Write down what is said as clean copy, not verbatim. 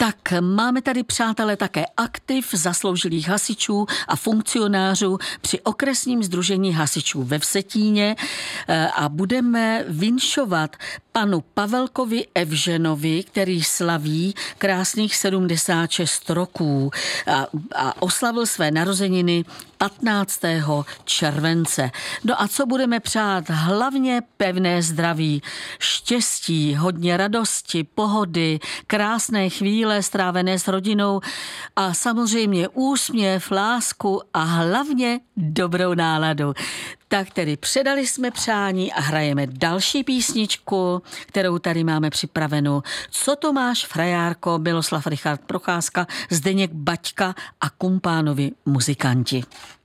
Tak máme tady, přátelé, také aktiv zasloužilých hasičů a funkcionářů při okresním sdružení hasičů ve Vsetíně a budeme vinšovat panu Pavelkovi Evženovi, který slaví krásných 76 roků a oslavil své narozeniny 15. července. No a co budeme přát? Hlavně pevné zdraví, štěstí, hodně radosti, pohody, krásné chvíle strávené s rodinou a samozřejmě úsměv, lásku a hlavně dobrou náladu. Tak tedy předali jsme přání a hrajeme další písničku, kterou tady máme připravenou. Co to máš, frajárko? Miloslav Richard Procházka, Zdeněk Baťka a kumpánovi muzikanti.